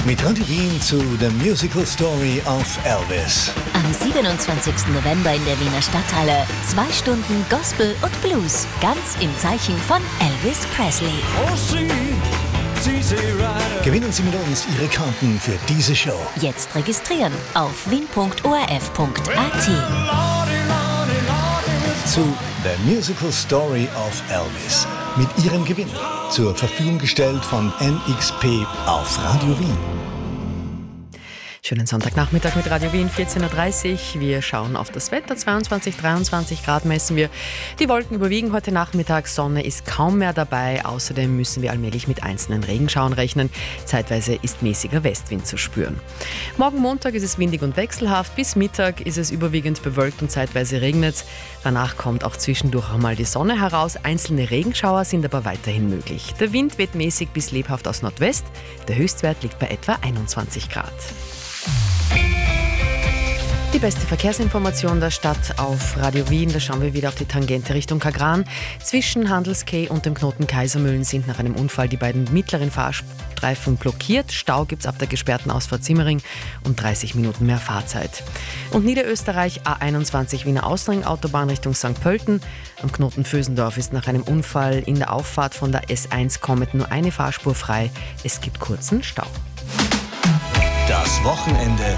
Mit Radio Wien zu The Musical Story of Elvis. Am 27. November in der Wiener Stadthalle 2 Stunden Gospel und Blues, ganz im Zeichen von Elvis Presley. Gewinnen Sie mit uns Ihre Karten für diese Show. Jetzt registrieren auf wien.orf.at. Zu The Musical Story of Elvis. Mit Ihrem Gewinn. Zur Verfügung gestellt von NXP auf Radio Wien. Schönen Sonntagnachmittag mit Radio Wien, 14.30 Uhr. Wir schauen auf das Wetter. 22, 23 Grad messen wir. Die Wolken überwiegen heute Nachmittag. Sonne ist kaum mehr dabei. Außerdem müssen wir allmählich mit einzelnen Regenschauern rechnen. Zeitweise ist mäßiger Westwind zu spüren. Morgen Montag ist es windig und wechselhaft. Bis Mittag ist es überwiegend bewölkt und zeitweise regnet es. Danach kommt auch zwischendurch einmal die Sonne heraus. Einzelne Regenschauer sind aber weiterhin möglich. Der Wind weht mäßig bis lebhaft aus Nordwest. Der Höchstwert liegt bei etwa 21 Grad. Die beste Verkehrsinformation der Stadt auf Radio Wien. Da schauen wir wieder auf die Tangente Richtung Kagran. Zwischen Handelskeh und dem Knoten Kaisermühlen sind nach einem Unfall die beiden mittleren Fahrstreifen blockiert. Stau gibt es ab der gesperrten Ausfahrt Simmering und 30 Minuten mehr Fahrzeit. Und Niederösterreich A21 Wiener Außenring Autobahn Richtung St. Pölten. Am Knoten Vösendorf ist nach einem Unfall in der Auffahrt von der S1 kommend nur eine Fahrspur frei. Es gibt kurzen Stau. Das Wochenende